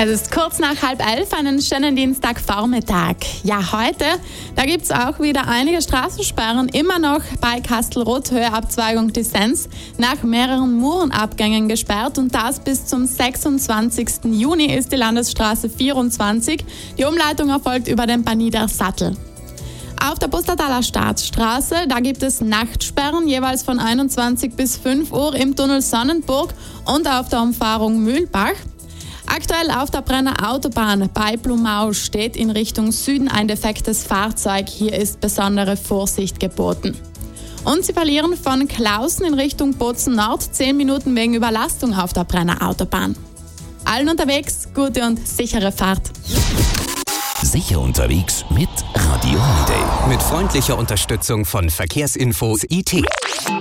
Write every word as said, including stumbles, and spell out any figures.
Es ist kurz nach halb elf, einen schönen Dienstagvormittag. Ja, heute, da gibt es auch wieder einige Straßensperren, immer noch bei Kastelruth, Höhe Abzweigung Dissens, nach mehreren Murenabgängen gesperrt und das bis zum sechsundzwanzigsten Juni ist die Landesstraße vierundzwanzig. Die Umleitung erfolgt über den Banider Sattel. Auf der Pustertaler Staatsstraße, da gibt es Nachtsperren, jeweils von einundzwanzig bis fünf Uhr im Tunnel Sonnenburg und auf der Umfahrung Mühlbach. Aktuell auf der Brenner Autobahn bei Blumau steht in Richtung Süden ein defektes Fahrzeug. Hier ist besondere Vorsicht geboten. Und Sie verlieren von Klausen in Richtung Bozen Nord zehn Minuten wegen Überlastung auf der Brenner Autobahn. Allen unterwegs, gute und sichere Fahrt. Sicher unterwegs mit Radio Holiday. Mit freundlicher Unterstützung von Verkehrsinfo I T.